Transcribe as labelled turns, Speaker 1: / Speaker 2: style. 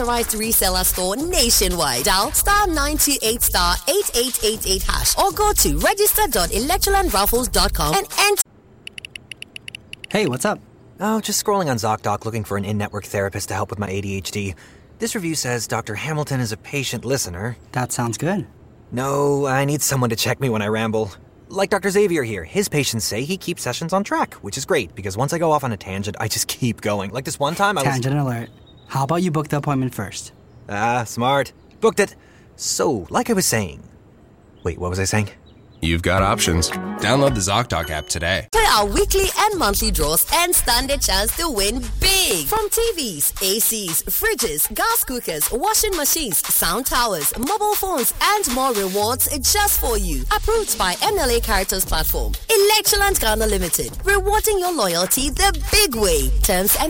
Speaker 1: authorized reseller store nationwide. Dial *928*8888# or go to register.electrolandraffles.com and enter.
Speaker 2: Hey, what's up?
Speaker 3: Oh, just scrolling on ZocDoc looking for an in-network therapist to help with my ADHD. This review says Dr. Hamilton is a patient listener.
Speaker 2: That sounds good.
Speaker 3: No, I need someone to check me when I ramble. Like Dr. Xavier here, his patients say he keeps sessions on track, which is great, because once I go off on a tangent, I just keep going. Like this one time
Speaker 2: Tangent alert. How about you book the appointment first?
Speaker 3: Smart. Booked it. So, like I was saying... Wait, what was I saying?
Speaker 4: You've got options. Download the ZocDoc app today.
Speaker 1: Play our weekly and monthly draws and stand a chance to win big. From TVs, ACs, fridges, gas cookers, washing machines, sound towers, mobile phones, and more rewards just for you. Approved by NLA Caritas Platform. Electroland Ghana Limited. Rewarding your loyalty the big way. Terms and